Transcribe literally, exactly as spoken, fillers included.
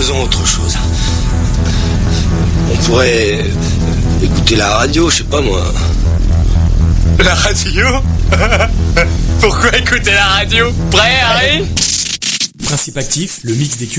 faisons autre chose. On pourrait écouter la radio, je sais pas moi. La radio? Pourquoi écouter la radio? Prêt, Harry? Principe actif, le mix des cultes.